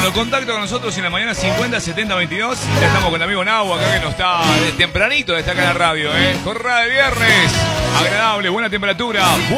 Bueno, contacto con nosotros en la mañana 50 70 22. Ya estamos con el amigo Nau acá que nos está tempranito, está acá en la radio, Jornada de viernes, agradable, buena temperatura.